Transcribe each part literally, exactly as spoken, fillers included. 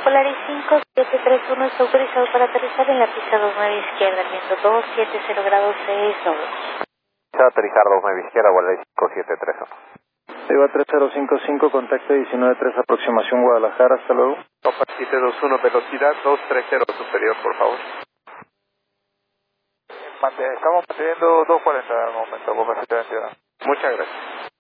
Polaris cinco siete tres uno está autorizado para aterrizar en la pista dos nueve izquierda, el viento dos siete cero grados seis doble. Se va a aterrizar dos nueve izquierda, Polaris cinco siete tres uno. Eva tres cero cinco cinco, contacto diecinueve tres, aproximación Guadalajara, hasta luego. Copa siete dos uno, velocidad dos tres cero superior, por favor. Estamos manteniendo dos cuarenta en el momento, Copa siete veintiuno. Muchas gracias.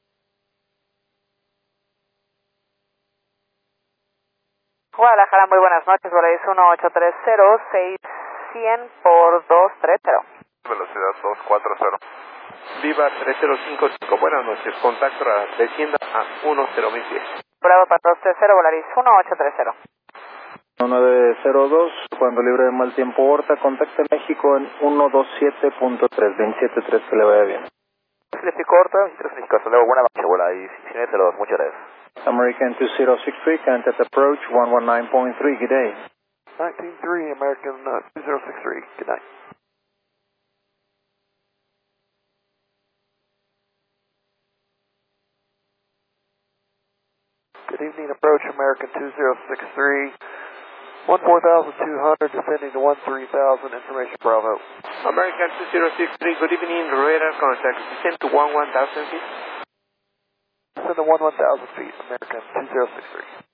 Guadalajara, muy buenas noches, Volaris uno ocho tres cero, seis cien por dos tres cero. Velocidad dos cuatro cero. Viva tres cero cinco cinco, buenas noches, contacto a descienda a uno cero mil pies. Bravo para dos tres cero, Volaris uno ocho tres cero. uno nueve cero dos, cuando libre de mal tiempo Horta, contacte México en uno dos siete punto tres, veintisiete tres, que le vaya bien. México Horta, veintitrés México, hasta luego, buena noche, Volaris diecinueve cero dos, muchas gracias. American two zero six three, contact approach one one nine point three, good day. nineteen three, American uh, two zero six three, good night. Good evening, approach American two zero six three, one four thousand two hundred, descending to one three thousand, information Bravo. American two zero six three, good evening, radar contact, descend to one one thousand feet. Descend to one one thousand feet, American two zero six three.